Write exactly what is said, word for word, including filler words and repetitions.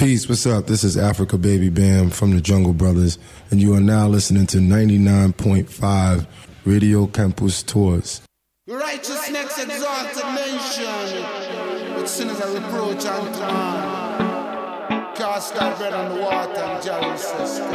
Peace, what's up? This is Africa Baby Bam from the Jungle Brothers, and you are now listening to ninety-nine point five Radio Campus Tours. Righteousness exalted nation, with sinners a reproach unto man. Cast our bread on the water and Jerusalem.